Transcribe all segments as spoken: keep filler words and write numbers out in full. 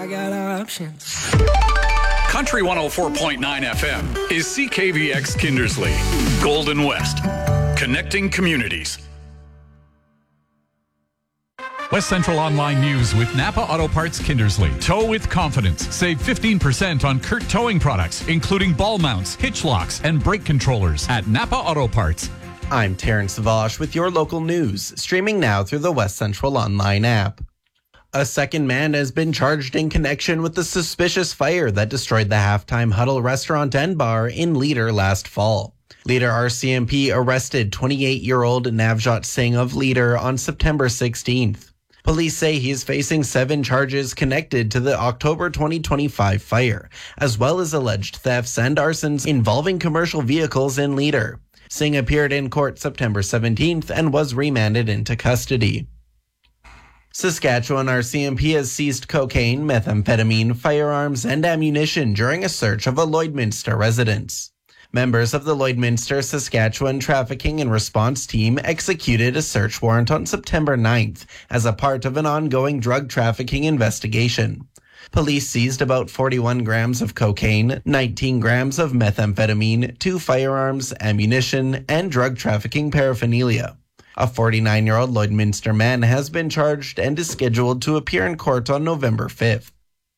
I got options. Country one oh four point nine F M is C K V X Kindersley, Golden West, connecting communities. West Central Online News with Napa Auto Parts Kindersley. Tow with confidence. Save fifteen percent on Kurt towing products, including ball mounts, hitch locks, and brake controllers at Napa Auto Parts. I'm Terrence Vosh with your local news, streaming now through the West Central Online app. A second man has been charged in connection with the suspicious fire that destroyed the Halftime Huddle restaurant and bar in Leader last fall. Leader R C M P arrested twenty-eight-year-old Navjot Singh of Leader on September sixteenth. Police say he is facing seven charges connected to the October twenty twenty-five fire, as well as alleged thefts and arsons involving commercial vehicles in Leader. Singh appeared in court September seventeenth and was remanded into custody. Saskatchewan R C M P has seized cocaine, methamphetamine, firearms, and ammunition during a search of a Lloydminster residence. Members of the Lloydminster, Saskatchewan Trafficking and Response Team executed a search warrant on September ninth as a part of an ongoing drug trafficking investigation. Police seized about forty-one grams of cocaine, nineteen grams of methamphetamine, two firearms, ammunition, and drug trafficking paraphernalia. A forty-nine-year-old Lloydminster man has been charged and is scheduled to appear in court on November fifth.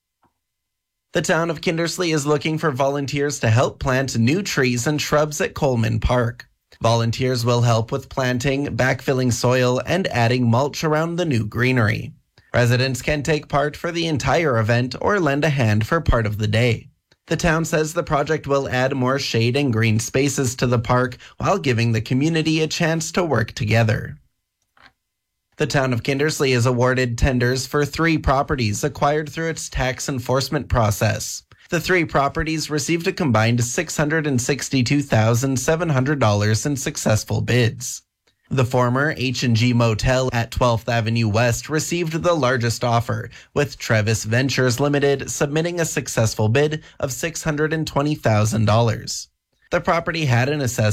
The town of Kindersley is looking for volunteers to help plant new trees and shrubs at Coleman Park. Volunteers will help with planting, backfilling soil, and adding mulch around the new greenery. Residents can take part for the entire event or lend a hand for part of the day. The town says the project will add more shade and green spaces to the park while giving the community a chance to work together. The town of Kindersley is awarded tenders for three properties acquired through its tax enforcement process. The three properties received a combined six hundred sixty-two thousand seven hundred dollars in successful bids. The former H and G Motel at twelfth Avenue West received the largest offer, with Trevis Ventures Limited submitting a successful bid of six hundred twenty thousand dollars. The property had an assessment